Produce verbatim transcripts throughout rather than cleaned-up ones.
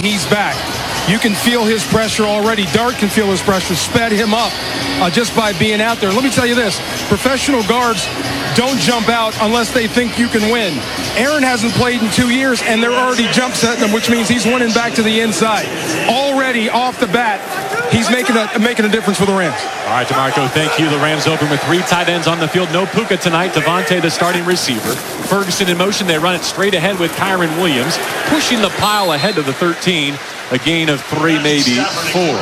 he's back. You can feel his pressure already. Dart can feel his pressure, sped him up uh, just by being out there. Let me tell you this, professional guards don't jump out unless they think you can win. Aaron hasn't played in two years, and they're already jump setting him, which means he's winning back to the inside. Already off the bat, he's making a, making a difference for the Rams. All right, DeMarco, thank you. The Rams open with three tight ends on the field. No Puka tonight. Devontae, the starting receiver. Ferguson in motion. They run it straight ahead with Kyron Williams, pushing the pile ahead to the thirteen. A gain of three, maybe four.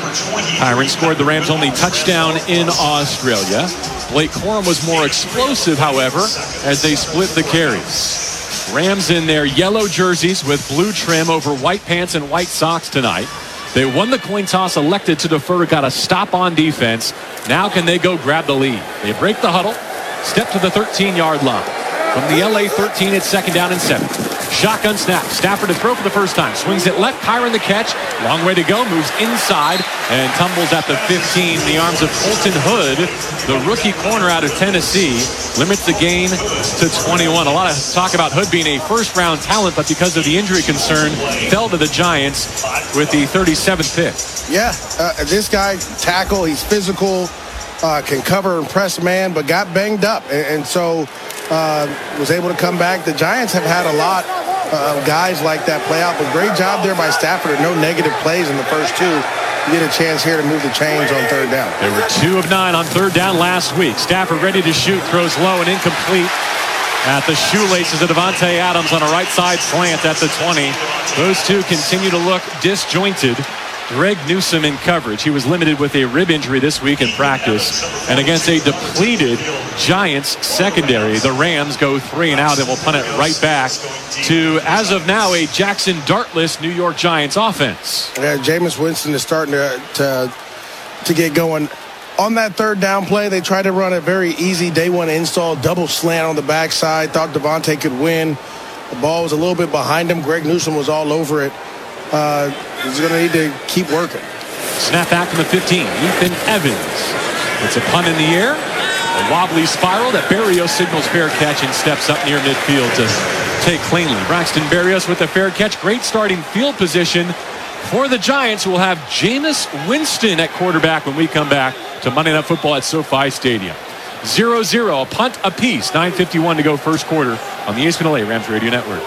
Kyron scored the Rams' only touchdown in Australia. Blake Corum was more explosive, however, as they split the carries. Rams in their yellow jerseys with blue trim over white pants and white socks tonight. They won the coin toss, elected to defer, got a stop on defense. Now can they go grab the lead? They break the huddle, step to the thirteen-yard line. From the L A thirteen, it's second down and seven. Shotgun snap. Stafford to throw for the first time. Swings it left. Kyron the catch. Long way to go. Moves inside and tumbles at the fifteen. The arms of Colton Hood, the rookie corner out of Tennessee, limits the gain to twenty-one. A lot of talk about Hood being a first-round talent, but because of the injury concern, fell to the Giants with the thirty-seventh pick. Yeah, uh, this guy, tackle, he's physical, uh, can cover and press man, but got banged up. And, and so uh, was able to come back. The Giants have had a lot of guys like that play out, but great job there by Stafford. No negative plays in the first two. You get a chance here to move the chains on third down. They were two of nine on third down last week. Stafford ready to shoot, throws low and incomplete at the shoelaces of Devontae Adams on a right side slant at the twenty. Those two continue to look disjointed. Greg Newsome in coverage. He was limited with a rib injury this week in practice. And against a depleted Giants secondary, the Rams go three and out and will punt it right back to, as of now, a Jackson Dartless New York Giants offense. Yeah, Jameis Winston is starting to, to, to get going. On that third down play, they tried to run a very easy day one install, double slant on the backside. Thought Devontae could win. The ball was a little bit behind him. Greg Newsome was all over it. Uh, he's going to need to keep working. Snap back from the fifteen. Ethan Evans. It's a punt in the air. A wobbly spiral that Berrios signals fair catch and steps up near midfield to take cleanly. Braxton Berrios with the fair catch. Great starting field position for the Giants, who will have Jameis Winston at quarterback when we come back to Monday Night Football at SoFi Stadium. zero zero, a punt apiece. nine fifty-one to go first quarter on the E S P N L A Rams Radio Network.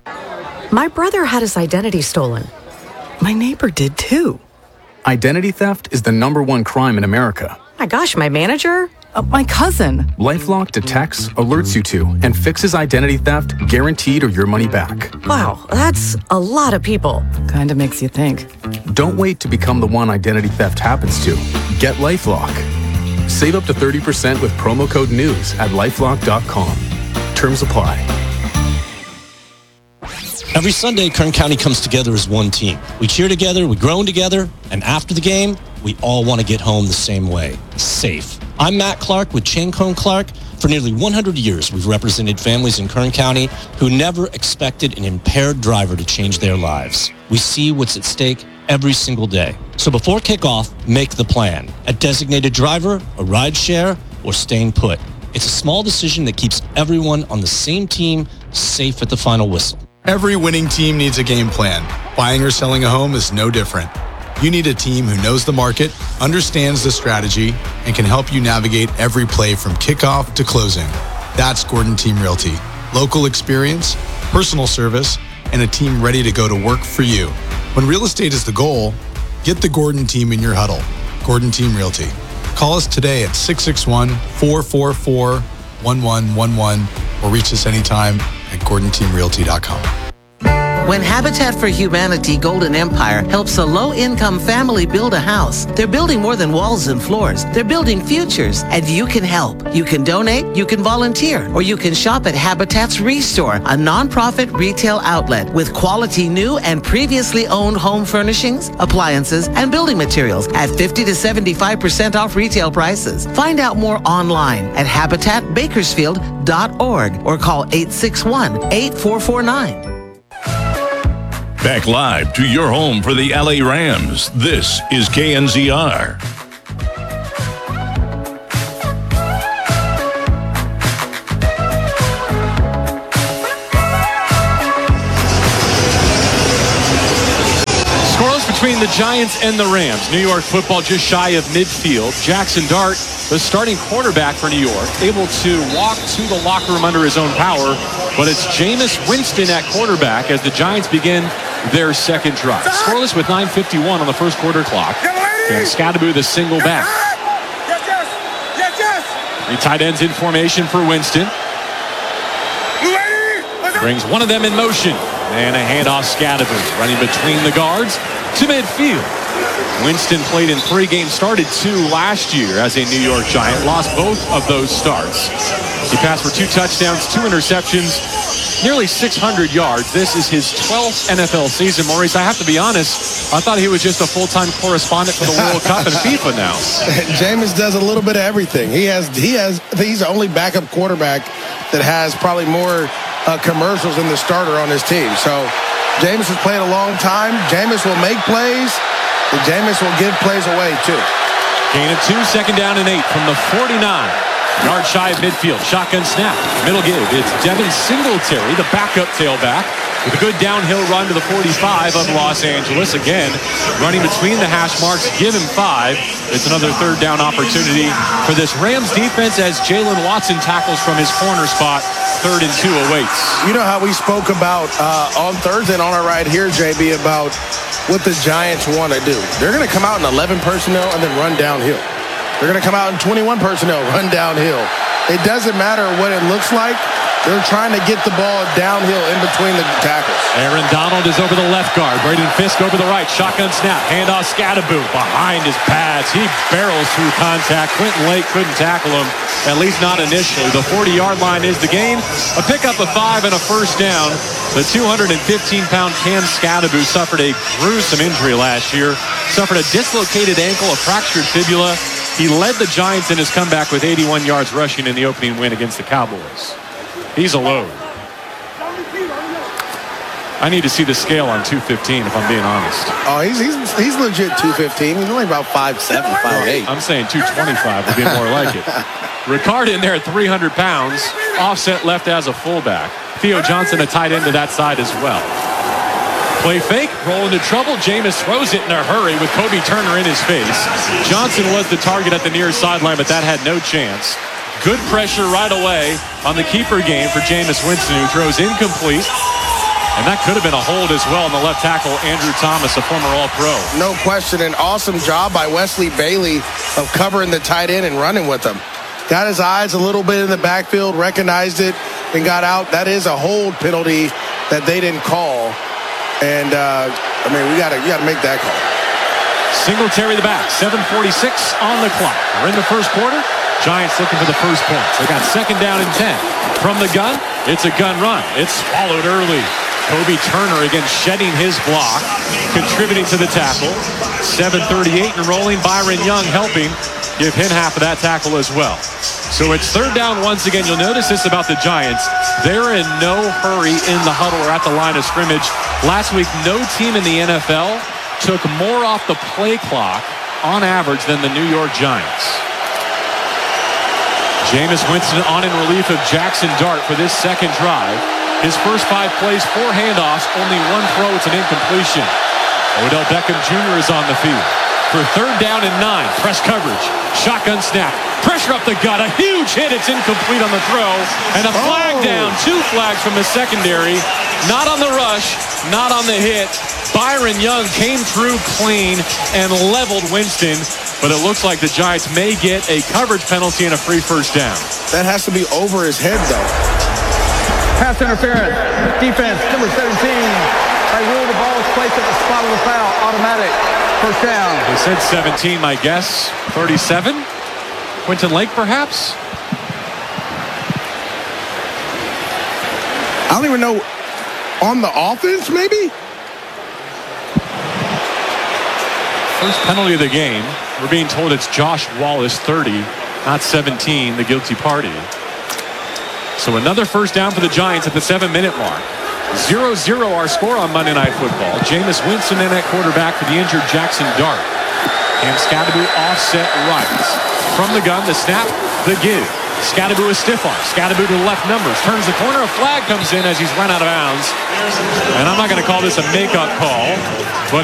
My brother had his identity stolen. My neighbor did too. Identity theft is the number one crime in America. My gosh, my manager? Uh, my cousin. LifeLock detects, alerts you to, and fixes identity theft guaranteed or your money back. Wow, that's a lot of people. Kind of makes you think. Don't wait to become the one identity theft happens to. Get LifeLock. Save up to thirty percent with promo code NEWS at lifelock dot com. Terms apply. Every Sunday, Kern County comes together as one team. We cheer together, we groan together, and after the game, we all want to get home the same way, safe. I'm Matt Clark with Chain Cone Clark. For nearly one hundred years, we've represented families in Kern County who never expected an impaired driver to change their lives. We see what's at stake every single day. So before kickoff, make the plan. A designated driver, a ride share, or staying put. It's a small decision that keeps everyone on the same team safe at the final whistle. Every winning team needs a game plan. Buying or selling a home is no different. You need a team who knows the market, understands the strategy, and can help you navigate every play from kickoff to closing. That's Gordon Team Realty. Local experience, personal service, and a team ready to go to work for you. When real estate is the goal, get the Gordon team in your huddle. Gordon Team Realty. Call us today at six six one, four four four, one one one one or reach us anytime at gordon team realty dot com. When Habitat for Humanity Golden Empire helps a low-income family build a house, they're building more than walls and floors. They're building futures, and you can help. You can donate, you can volunteer, or you can shop at Habitat's Restore, a nonprofit retail outlet with quality new and previously owned home furnishings, appliances, and building materials at fifty to seventy-five percent off retail prices. Find out more online at habitat bakersfield dot org or call eight six one, eight four four nine. Back live to your home for the L A Rams. This is K N Z R. between the Giants and the Rams. New York football just shy of midfield. Jackson Dart, the starting quarterback for New York, able to walk to the locker room under his own power. But it's Jameis Winston at quarterback as the Giants begin their second drive. Scoreless with nine fifty-one on the first quarter clock. And Scadaboo the single back. Three tight ends in formation for Winston. Brings one of them in motion. And a handoff Scadaboo running between the guards to midfield. Winston played in three games, started two last year as a New York Giant. Lost both of those starts. He passed for two touchdowns, two interceptions, nearly six hundred yards. This is his twelfth N F L season. Maurice, I have to be honest, I thought he was just a full-time correspondent for the World Cup and FIFA now. Jameis does a little bit of everything. He has, he has, he's the only backup quarterback that has probably more uh, commercials than the starter on his team. So Jameis has played a long time. Jameis will make plays, and Jameis will give plays away too. Gain of two, second down and eight from the forty-nine. Yard shy of midfield. Shotgun snap. Middle give. It's Devin Singletary, the backup tailback, with a good downhill run to the forty-five of Los Angeles. Again, running between the hash marks. Give him five. It's another third down opportunity for this Rams defense as Jalen Watson tackles from his corner spot. Third and two awaits. You know how we spoke about uh, on Thursday and on our ride here, J B, about what the Giants want to do. They're going to come out in eleven personnel and then run downhill. They're going to come out in twenty-one personnel, run downhill. It doesn't matter what it looks like. They're trying to get the ball downhill in between the tackles. Aaron Donald is over the left guard. Braden Fisk over the right. Shotgun snap. Handoff Scadaboo behind his pads. He barrels through contact. Quentin Lake couldn't tackle him, at least not initially. The forty-yard line is the game. A pickup of five and a first down. The two hundred fifteen pound Cam Scadaboo suffered a gruesome injury last year. Suffered a dislocated ankle, a fractured fibula. He led the Giants in his comeback with eighty-one yards rushing in the opening win against the Cowboys. He's a load. I need to see the scale on two fifteen, if I'm being honest. Oh, he's he's, he's legit two fifteen. He's only about five seven, five eight. I'm saying two twenty-five would be more like it. Ricard in there at three hundred pounds. Offset left as a fullback. Theo Johnson, a tight end to that side as well. Play fake, roll into trouble. Jameis throws it in a hurry with Kobe Turner in his face. Johnson was the target at the near sideline, but that had no chance. Good pressure right away on the keeper game for Jameis Winston, who throws incomplete. And that could have been a hold as well on the left tackle, Andrew Thomas, a former All-Pro. No question. An awesome job by Wesley Bailey of covering the tight end and running with him. Got his eyes a little bit in the backfield, recognized it, and got out. That is a hold penalty that they didn't call. And, uh, I mean, we got to you gotta make that call. Singletary the back, seven forty-six on the clock. We're in the first quarter. Giants looking for the first points. They got second down and ten. From the gun, it's a gun run. It's swallowed early. Kobe Turner again shedding his block, contributing to the tackle. seven thirty-eight and rolling. Byron Young helping. Give him half of that tackle as well. So it's third down once again. You'll notice this about the Giants. They're in no hurry in the huddle or at the line of scrimmage. Last week, no team in the N F L took more off the play clock on average than the New York Giants. Jameis Winston on in relief of Jackson Dart for this second drive. His first five plays, four handoffs, only one throw. It's an incompletion. Odell Beckham Junior is on the field. For third down and nine, press coverage, shotgun snap, pressure up the gut, a huge hit, it's incomplete on the throw, and a flag oh. down, two flags from the secondary, not on the rush, not on the hit. Byron Young came through clean and leveled Winston, but it looks like the Giants may get a coverage penalty and a free first down. That has to be over his head, though. Pass interference, defense, number seventeen. By rule, the ball is placed at the spot of the foul, automatic. First down. They said seventeen, my guess. thirty-seven? Quentin Lake, perhaps? I don't even know. On the offense, maybe? First penalty of the game. We're being told it's Josh Wallace, thirty, not seventeen, the guilty party. So another first down for the Giants at the seven-minute mark. zero zero our score on Monday Night Football. Jameis Winston in at quarterback for the injured Jackson Dart. Cam Scadaboo offset right. From the gun, the snap, the give. Scadaboo is stiff arm. Scadaboo to the left numbers. Turns the corner. A flag comes in as he's run out of bounds. And I'm not going to call this a make-up call, but